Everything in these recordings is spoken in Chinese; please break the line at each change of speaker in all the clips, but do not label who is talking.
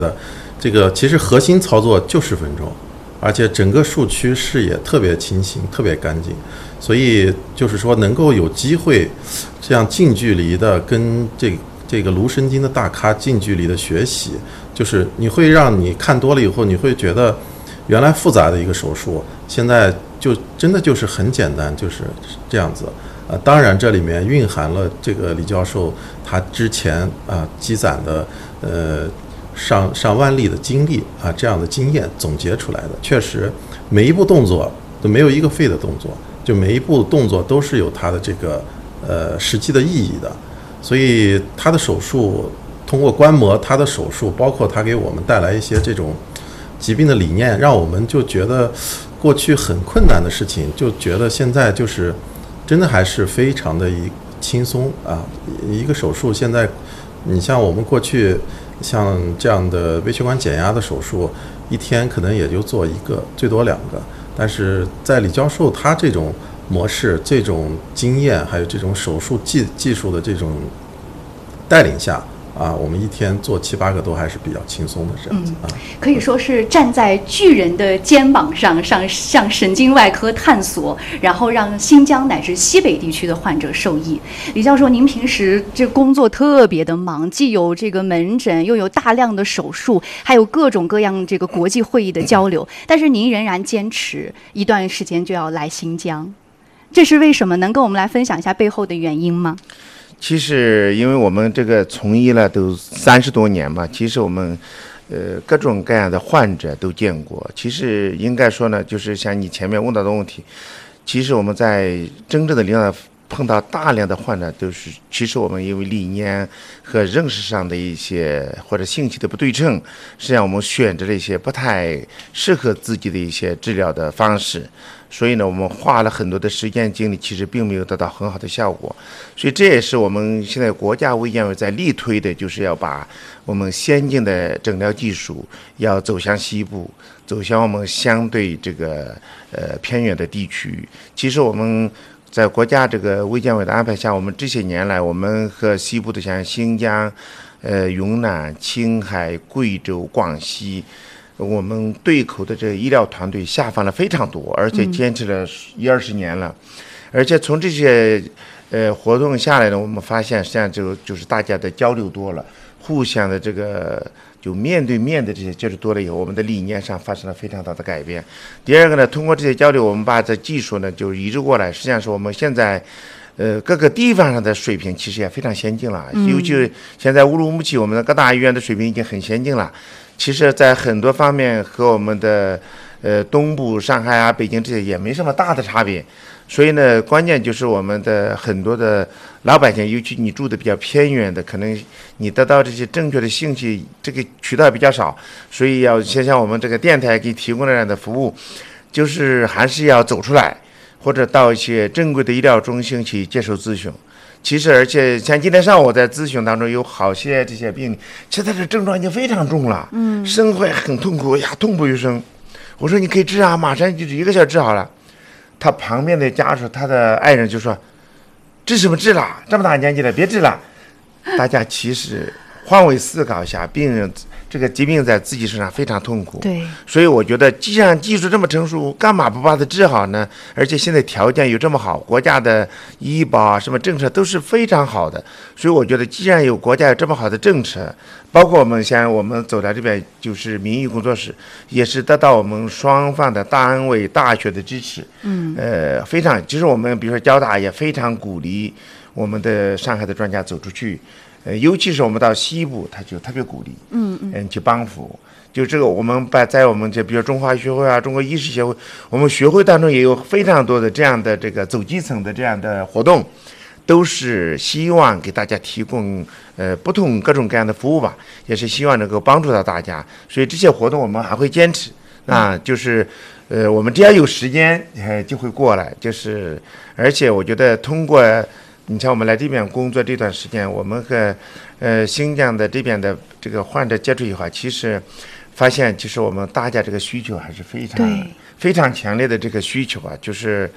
这个其实核心操作就10分钟，而且整个术区视野特别清晰，特别干净，所以就是说能够有机会这样近距离的跟这个颅神经的大咖近距离的学习，就是你会让你看多了以后，你会觉得原来复杂的一个手术，现在就真的就是很简单，就是这样子。当然这里面蕴含了这个李教授他之前积攒的上万例的经历这样的经验总结出来的，确实每一步动作都没有一个废的动作，就每一步动作都是有它的这个实际的意义的。所以他的手术通过观摩他的手术，包括他给我们带来一些这种疾病的理念，让我们就觉得过去很困难的事情，就觉得现在就是真的还是非常的轻松一个手术现在你像我们过去像这样的微血管减压的手术，一天可能也就做1个，最多2个。但是在李教授他这种模式、这种经验，还有这种手术技术的这种带领下我们一天做7、8个都还是比较轻松的这样子
可以说是站在巨人的肩膀上向神经外科探索，然后让新疆乃至西北地区的患者受益。李教授，您平时这工作特别的忙，既有这个门诊，又有大量的手术，还有各种各样这个国际会议的交流，但是您仍然坚持一段时间就要来新疆，这是为什么？能跟我们来分享一下背后的原因吗？
其实因为我们这个从医了都30多年嘛，其实我们各种各样的患者都见过。其实应该说呢，就是像你前面问到的问题，其实我们在真正的临床碰到大量的患者都是，其实我们因为理念和认识上的一些或者信息的不对称，实际上我们选择了一些不太适合自己的一些治疗的方式，所以呢我们花了很多的时间精力，其实并没有得到很好的效果。所以这也是我们现在国家卫健委在力推的，就是要把我们先进的诊疗技术要走向西部，走向我们相对这个偏远的地区。其实我们在国家这个卫健委的安排下，我们这些年来，我们和西部的像新疆、云南、青海、贵州、广西，我们对口的这个医疗团队下放了非常多，而且坚持了10-20年了。而且从这些活动下来呢，我们发现实际上就是大家的交流多了，互相的这个就面对面的这些接触多了以后，我们的理念上发生了非常大的改变。第二个呢，通过这些交流，我们把这技术呢就移植过来，实际上是我们现在各个地方上的水平其实也非常先进了，尤其现在乌鲁木齐我们的各大医院的水平已经很先进了，其实在很多方面和我们的东部上海北京这些也没什么大的差别。所以呢，关键就是我们的很多的老百姓，尤其你住的比较偏远的，可能你得到这些正确的信息，这个渠道比较少，所以要先像我们这个电台给你提供这样的服务，就是还是要走出来，或者到一些正规的医疗中心去接受咨询。其实，而且像今天上午我在咨询当中有好些这些病例，其实他的症状已经非常重了，生活很痛苦呀，痛不欲生。我说你可以治马上就是1个小时治好了。他旁边的家属，他的爱人就说：“治什么治了？这么大年纪了，别治了。”大家其实换位思考一下，病人这个疾病在自己身上非常痛苦。
对，
所以我觉得，既然技术这么成熟，干嘛不把它治好呢？而且现在条件又这么好，国家的医保什么政策都是非常好的。所以我觉得，既然有国家有这么好的政策，包括我们像我们走到这边就是民意工作室，也是得到我们双方的单位大学的支持。非常，其实我们比如说交大也非常鼓励我们的上海的专家走出去。尤其是我们到西部，他就特别鼓励，去帮扶。就这个，我们在我们这，比如中华医学会中国医师协会，我们学会当中也有非常多的这样的这个走基层的这样的活动，都是希望给大家提供不同各种各样的服务吧，也是希望能够帮助到大家。所以这些活动我们还会坚持，就是我们只要有时间就会过来，就是而且我觉得通过。你像我们来这边工作这段时间，我们和新疆的这边的这个患者接触以后，其实发现其实我们大家这个需求还是非常强烈的这个需求就是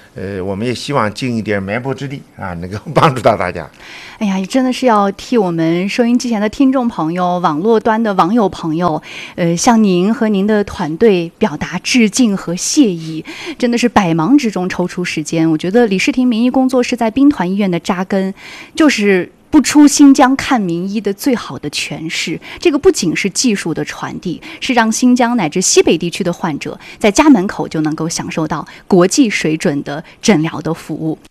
我们也希望尽一点绵薄之力啊，能够帮助到大家。
哎呀，真的是要替我们收音机前的听众朋友、网络端的网友朋友，向您和您的团队表达致敬和谢意。真的是百忙之中抽出时间，我觉得李世廷民意工作室在兵团医院的扎根，就是不出新疆看名医的最好的诠释。这个不仅是技术的传递，是让新疆乃至西北地区的患者在家门口就能够享受到国际水准的诊疗的服务。